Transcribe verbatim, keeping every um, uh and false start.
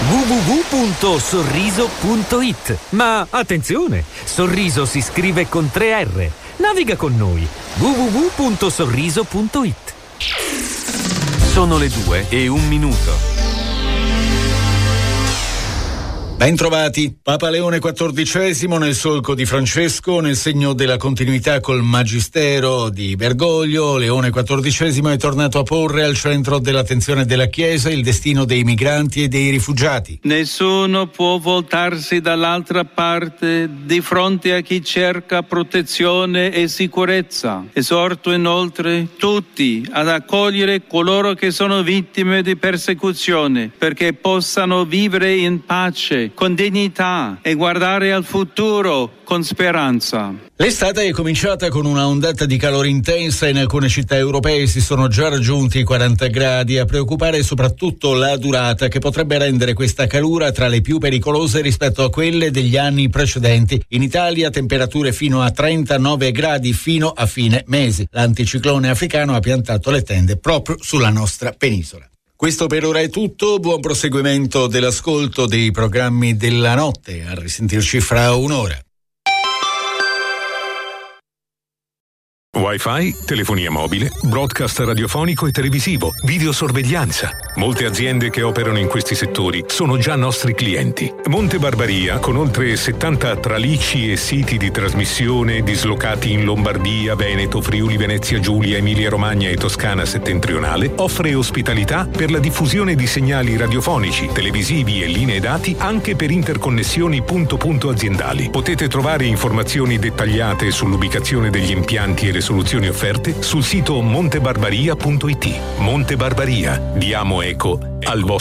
w w w punto sorriso punto i t. Ma attenzione, Sorriso si scrive con tre R. Naviga con noi. w w w punto sorriso punto i t. Sono le due e un minuto. Bentrovati. Papa Leone quattordicesimo, nel solco di Francesco, nel segno della continuità col magistero di Bergoglio, Leone quattordicesimo è tornato a porre al centro dell'attenzione della Chiesa il destino dei migranti e dei rifugiati. Nessuno può voltarsi dall'altra parte di fronte a chi cerca protezione e sicurezza. Esorto inoltre tutti ad accogliere coloro che sono vittime di persecuzione, perché possano vivere in pace, con dignità e guardare al futuro con speranza. L'estate è cominciata con una ondata di calore intensa. In alcune città europee si sono già raggiunti i quaranta gradi. A preoccupare soprattutto la durata, che potrebbe rendere questa calura tra le più pericolose rispetto a quelle degli anni precedenti. In Italia temperature fino a trentanove gradi fino a fine mese. L'anticiclone africano ha piantato le tende proprio sulla nostra penisola. Questo per ora è tutto, buon proseguimento dell'ascolto dei programmi della notte, a risentirci fra un'ora. Wi-Fi, telefonia mobile, broadcast radiofonico e televisivo, videosorveglianza. Molte aziende che operano in questi settori sono già nostri clienti. Monte Barbaria, con oltre settanta tralicci e siti di trasmissione dislocati in Lombardia, Veneto, Friuli, Venezia Giulia, Emilia Romagna e Toscana settentrionale, offre ospitalità per la diffusione di segnali radiofonici, televisivi e linee dati anche per interconnessioni punto-punto aziendali. Potete trovare informazioni dettagliate sull'ubicazione degli impianti e le soluzioni offerte sul sito montebarbaria punto i t. Monte Barbaria, diamo eco al vostro